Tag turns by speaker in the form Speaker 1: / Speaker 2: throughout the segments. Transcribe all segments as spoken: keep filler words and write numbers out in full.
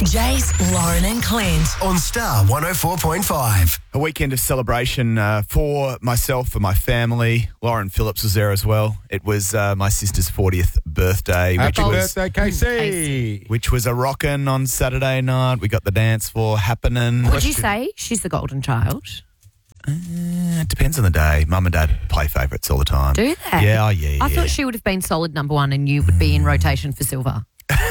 Speaker 1: Jace, Lauren and Clint.
Speaker 2: On Star one oh four point five.
Speaker 3: A weekend of celebration uh, for myself, for my family. Lauren Phillips was there as well. It was uh, my sister's fortieth birthday,
Speaker 4: Happy
Speaker 3: which was
Speaker 4: birthday, K C.
Speaker 5: Casey.
Speaker 3: which was a rockin' on Saturday night. We got the dance floor happening.
Speaker 5: Would you say she's the golden child?
Speaker 3: Uh, it depends on the day. Mum and Dad play favourites all the time.
Speaker 5: Do they?
Speaker 3: Yeah, oh, yeah,
Speaker 5: I
Speaker 3: yeah.
Speaker 5: thought she would have been solid number one and you would be in rotation for silver.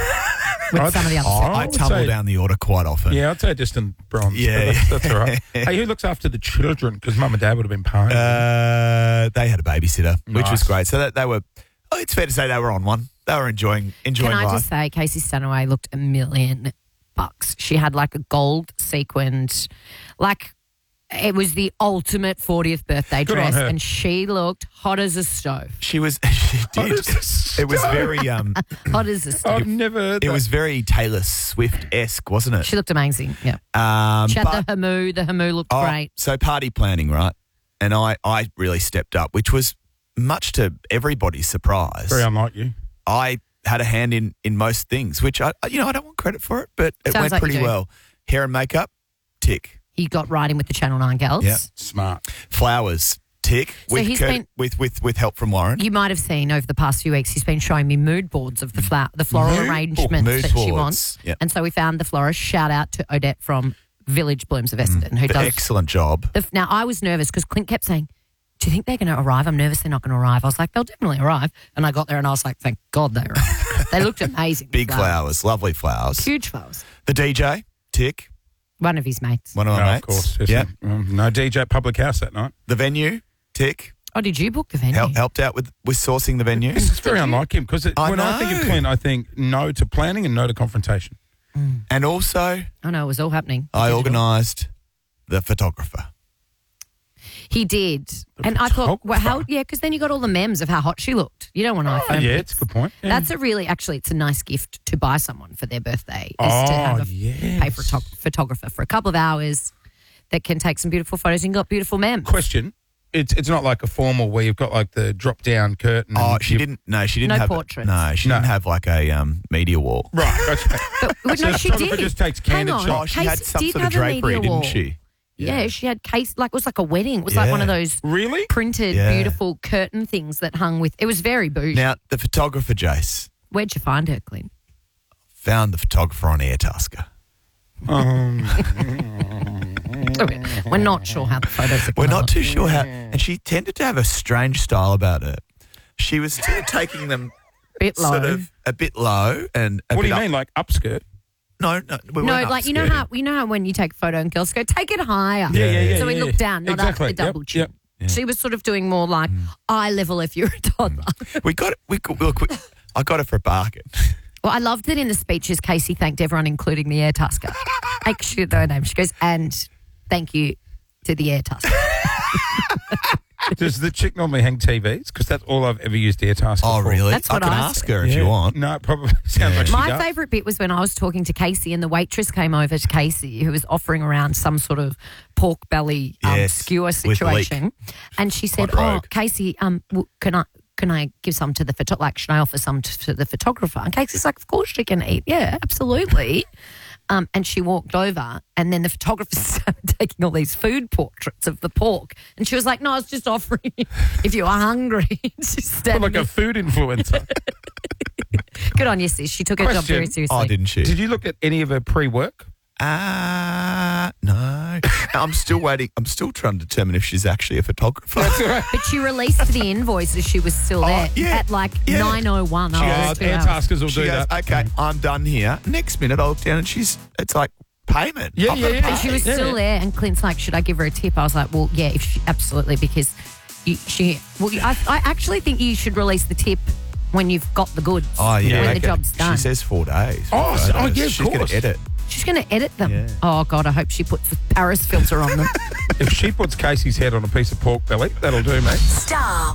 Speaker 5: With some of the other
Speaker 4: Oh,
Speaker 5: stuff.
Speaker 3: I
Speaker 4: would
Speaker 3: tumble
Speaker 4: say-
Speaker 3: down the order quite often.
Speaker 4: Yeah, I'd say distant bronze. but
Speaker 3: Yeah.
Speaker 4: that's, that's all right. Hey, who looks after the children? Because Mum and Dad would have been paying.
Speaker 3: Uh, they had a babysitter, which was
Speaker 4: Nice.
Speaker 3: great. So that they were, oh, it's fair to say they were on one. They were enjoying enjoying
Speaker 5: Can I
Speaker 3: life.
Speaker 5: just say, Casey Stanaway looked a million bucks. She had like a gold sequined, like it was the ultimate fortieth birthday
Speaker 4: Good on
Speaker 5: dress,
Speaker 4: her.
Speaker 5: and she looked hot as a stove.
Speaker 3: She was, she did. It was very, um,
Speaker 5: Hot as a stove.
Speaker 4: I've never heard
Speaker 3: it
Speaker 4: that.
Speaker 3: was very Taylor Swift-esque, wasn't it?
Speaker 5: She looked amazing. Yeah,
Speaker 3: Um,
Speaker 5: she had
Speaker 3: but-
Speaker 5: the hamoo. The hamoo looked
Speaker 3: oh,
Speaker 5: great.
Speaker 3: So party planning, right? And I, I really stepped up, which was much to everybody's surprise.
Speaker 4: very unlike you.
Speaker 3: I had a hand in in most things, which I, you know, I don't want credit for it, but it
Speaker 5: Sounds
Speaker 3: went
Speaker 5: like you
Speaker 3: pretty
Speaker 5: do.
Speaker 3: well. Hair and makeup, tick.
Speaker 5: He got right in with the Channel nine girls.
Speaker 3: Yeah.
Speaker 4: Smart.
Speaker 3: Flowers, tick.
Speaker 5: So
Speaker 3: with,
Speaker 5: he's
Speaker 3: cur-
Speaker 5: been-
Speaker 3: with with with help from Warren.
Speaker 5: You might have seen over the past few weeks, he's been showing me mood boards of the fla- the floral
Speaker 3: Mood-
Speaker 5: arrangements
Speaker 3: mood
Speaker 5: that she
Speaker 3: boards.
Speaker 5: wants.
Speaker 3: Yep.
Speaker 5: And so we found the florist. Shout out to Odette from Village Blooms of Essendon, who does.
Speaker 3: Excellent job.
Speaker 5: The, now, I was nervous because Clint kept saying, do you think they're going to arrive? I'm nervous they're not going to arrive. I was like, they'll definitely arrive. And I got there and I was like, thank God they arrived. They looked amazing.
Speaker 3: Big flowers, lovely flowers.
Speaker 5: Huge flowers.
Speaker 3: The D J, tick.
Speaker 5: One of his mates.
Speaker 3: One of
Speaker 4: No,
Speaker 3: my
Speaker 4: of
Speaker 3: mates.
Speaker 4: course. Yes,
Speaker 3: Yeah.
Speaker 4: um, no D J at Public House that night.
Speaker 3: The venue, tick.
Speaker 5: Oh, did you book the venue?
Speaker 3: Help, helped out with, with sourcing the venue.
Speaker 4: It's very unlike him because
Speaker 3: I
Speaker 4: when I think of
Speaker 3: know.
Speaker 4: Clint, I think no to planning and no to confrontation.
Speaker 3: And also,
Speaker 5: I know, it was all happening.
Speaker 3: I
Speaker 5: Digital.
Speaker 3: organised the photographer.
Speaker 5: He did. And I thought, well, how,
Speaker 4: photographer?
Speaker 5: yeah, because then you got all the memes of how hot she looked. You don't want
Speaker 4: Oh,
Speaker 5: iPhone
Speaker 4: yeah,
Speaker 5: pics.
Speaker 4: it's a good point. Yeah.
Speaker 5: That's a really, actually, it's a nice gift to buy someone for their birthday. Is
Speaker 4: Oh,
Speaker 5: to have a
Speaker 4: yes.
Speaker 5: pay for a to- photographer for a couple of hours that can take some beautiful photos and got beautiful memes.
Speaker 4: Question. It's it's not like a formal where you've got like the drop down curtain.
Speaker 3: Oh,
Speaker 4: and
Speaker 3: she
Speaker 4: you-
Speaker 3: didn't. No, she didn't
Speaker 5: No
Speaker 3: have.
Speaker 5: portraits.
Speaker 3: No, she
Speaker 4: No.
Speaker 3: didn't have like a um, media wall.
Speaker 4: Right. Okay.
Speaker 5: But, but
Speaker 4: So
Speaker 5: no,
Speaker 4: the
Speaker 5: she
Speaker 4: photographer
Speaker 5: did.
Speaker 4: just takes
Speaker 5: Hang
Speaker 4: candid
Speaker 5: on.
Speaker 4: shots.
Speaker 3: Oh, she had
Speaker 5: Casey
Speaker 3: some
Speaker 5: did
Speaker 3: sort of
Speaker 5: have a
Speaker 3: drapery,
Speaker 5: media
Speaker 3: didn't
Speaker 5: wall.
Speaker 3: she?
Speaker 5: Yeah. she had case like it was like a wedding. It was like one of
Speaker 3: Yeah.
Speaker 5: those
Speaker 4: Really?
Speaker 5: printed,
Speaker 3: Yeah.
Speaker 5: beautiful curtain things that hung with. It was very bougie.
Speaker 3: Now the photographer, Jace,
Speaker 5: Where'd you find her, Clint?
Speaker 3: found the photographer on Airtasker.
Speaker 4: Um,
Speaker 5: Okay. We're not sure how the photos are
Speaker 3: We're
Speaker 5: gonna
Speaker 3: not
Speaker 5: look.
Speaker 3: too sure how, and she tended to have a strange style about her. She was still taking them
Speaker 5: Bit low.
Speaker 3: sort of a bit low and a
Speaker 4: what do
Speaker 3: bit
Speaker 4: you
Speaker 3: up-
Speaker 4: mean, like upskirt?
Speaker 3: No, no, we
Speaker 5: No,
Speaker 3: weren't
Speaker 5: like you know
Speaker 3: upskirting.
Speaker 5: how you know how when you take a photo and girls go, take it higher.
Speaker 4: Yeah, yeah, yeah.
Speaker 5: So we
Speaker 4: yeah,
Speaker 5: look
Speaker 4: yeah.
Speaker 5: down, not
Speaker 4: exactly.
Speaker 5: up the double
Speaker 4: Yep,
Speaker 5: chin.
Speaker 4: yep.
Speaker 3: Yeah.
Speaker 5: She was sort of doing more like eye level if you're a toddler.
Speaker 3: we got it. We got, look, we, I got it for a bargain.
Speaker 5: Well, I loved that in the speeches, Casey thanked everyone, including the Air Tusker. Like she didn't know her name. She goes, and thank you to the Air Tusker.
Speaker 4: Does the chick normally hang T Vs? Because that's all I've ever used Airtasker
Speaker 3: Oh,
Speaker 4: for.
Speaker 3: really?
Speaker 5: That's what
Speaker 3: I can
Speaker 5: I
Speaker 3: ask
Speaker 5: said.
Speaker 3: her if
Speaker 4: Yeah.
Speaker 3: you want.
Speaker 4: No, it probably sounds like she
Speaker 5: My
Speaker 4: does.
Speaker 5: favourite bit was when I was talking to Casey and the waitress came over to Casey who was offering around some sort of pork belly um,
Speaker 3: Yes,
Speaker 5: skewer
Speaker 3: with
Speaker 5: situation. And she said,
Speaker 3: Quite
Speaker 5: oh,
Speaker 3: rogue.
Speaker 5: Casey, um, w- can I can I give some to the photo? Like, should I offer some to, to the photographer? And Casey's like, of course she can eat. Yeah, absolutely. Um, and she walked over and then the photographer started taking all these food portraits of the pork. And she was like, no, I was just offering if you are hungry. She's standing
Speaker 4: like a food influencer.
Speaker 5: Good on you, sis. She took her job
Speaker 4: Question.
Speaker 5: very seriously.
Speaker 3: Oh, didn't she?
Speaker 4: Did you look at any of her pre-work?
Speaker 3: Ah, no. I'm still waiting. I'm still trying to determine if she's actually a photographer.
Speaker 5: But she released the invoices. She was still
Speaker 3: Oh,
Speaker 5: there
Speaker 3: yeah,
Speaker 5: at like
Speaker 3: yeah.
Speaker 5: nine oh one.
Speaker 4: Oh, Airtaskers will
Speaker 3: She
Speaker 4: do
Speaker 3: goes,
Speaker 4: that.
Speaker 3: okay, I'm done here. Next minute, I look down and she's, it's like payment.
Speaker 4: Yeah,
Speaker 3: I've
Speaker 4: yeah,
Speaker 3: got to
Speaker 4: yeah.
Speaker 3: pay.
Speaker 5: And she was
Speaker 4: Yeah.
Speaker 5: still there. And Clint's like, should I give her a tip? I was like, well, yeah, if she, absolutely, because you, she. Well, I, I actually think you should release the tip when you've got the goods.
Speaker 3: Oh, yeah.
Speaker 5: When
Speaker 3: okay.
Speaker 5: the job's done.
Speaker 3: She says four days.
Speaker 4: Oh,
Speaker 3: for
Speaker 4: so- oh,
Speaker 3: photos.
Speaker 4: yeah, of
Speaker 3: She's going
Speaker 4: course.
Speaker 3: to edit.
Speaker 5: She's going to edit them.
Speaker 3: Yeah.
Speaker 5: Oh, God, I hope she puts the Paris filter on them.
Speaker 4: If she puts Casey's head on a piece of pork belly, that'll do me.
Speaker 1: Star